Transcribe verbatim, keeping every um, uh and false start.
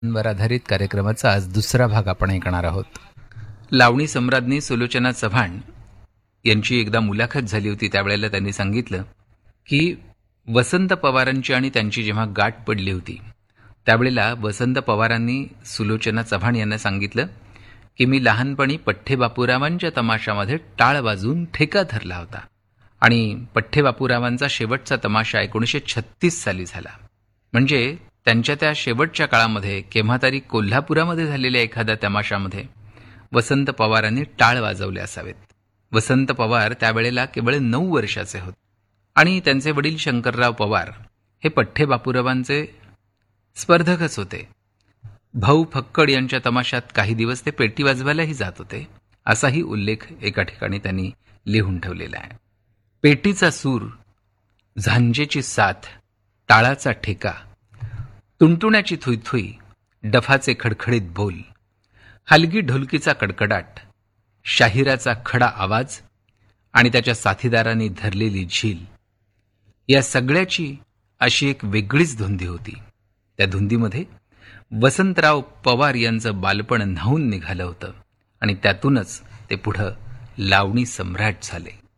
वर आधारित कार्यक्रमाचा आज दुसरा भाग आपण ऐकणार आहोत. लावणी सम्राज्ञी सुलोचना चव्हाण यांची एकदा मुलाखत झाली होती. त्यावेळेला त्यांनी सांगितलं की वसंत पवारांची आणि त्यांची जेव्हा गाठ पडली होती त्यावेळेला वसंत पवारांनी सुलोचना चव्हाण यांना सांगितलं की मी लहानपणी पठ्ठे बापूरावांच्या तमाशामध्ये टाळ वाजून ठेका धरला होता आणि पठ्ठे बापूरावांचा शेवटचा तमाशा एकोणीसशे छत्तीस साली झाला. म्हणजे त्यांच्या त्या शेवटच्या काळामध्ये केव्हा तरी कोल्हापुरामध्ये झालेल्या एखाद्या तमाशामध्ये वसंत पवारांनी टाळ वाजवले असावेत. वसंत पवार त्यावेळेला केवळ नऊ वर्षाचे होते आणि त्यांचे वडील शंकरराव पवार हे पठ्ठे बापूरावांचे स्पर्धकच होते. भाऊ फक्कड यांच्या तमाशात काही दिवस ते पेटी वाजवायलाही जात होते, असाही उल्लेख एका ठिकाणी त्यांनी लिहून ठेवलेला आहे. पेटीचा सूर, झांजेची साथ, टाळाचा ठेका, तुणतुण्याची थुईथुई, डफाचे खडखडीत बोल, हलगी ढोलकीचा कडकडाट, शाहिराचा खडा आवाज आणि त्याच्या साथीदारांनी धरलेली झील, या सगळ्याची अशी एक वेगळीच धुंदी होती. त्या धुंदीमध्ये वसंतराव पवार यांचं बालपण न्हाऊन निघालं होतं आणि त्यातूनच ते पुढं लावणी सम्राट झाले.